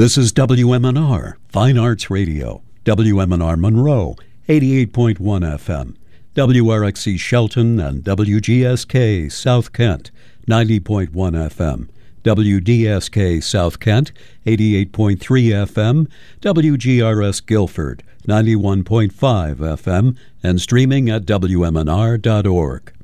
This is WMNR, Fine Arts Radio, WMNR Monroe, 88.1 FM, WRXC Shelton and WGSK South Kent, 90.1 FM, WDSK South Kent, 88.3 FM, WGRS Guilford, 91.5 FM, and streaming at WMNR.org.